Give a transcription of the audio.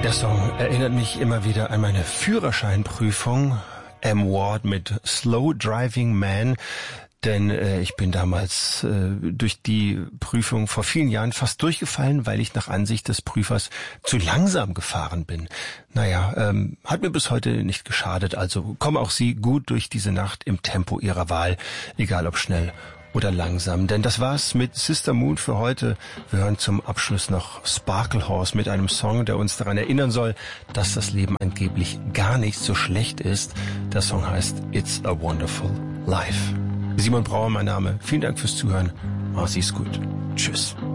Der Song erinnert mich immer wieder an meine Führerscheinprüfung. M. Ward mit Slow Driving Man. Denn ich bin damals durch die Prüfung vor vielen Jahren fast durchgefallen, weil ich nach Ansicht des Prüfers zu langsam gefahren bin. Naja, hat mir bis heute nicht geschadet. Also kommen auch Sie gut durch diese Nacht im Tempo Ihrer Wahl, egal ob schnell oder langsam. Denn das war's mit Sister Moon für heute. Wir hören zum Abschluss noch Sparklehorse mit einem Song, der uns daran erinnern soll, dass das Leben angeblich gar nicht so schlecht ist. Der Song heißt It's a Wonderful Life. Simon Brauer, mein Name. Vielen Dank fürs Zuhören. Mach's gut. Tschüss.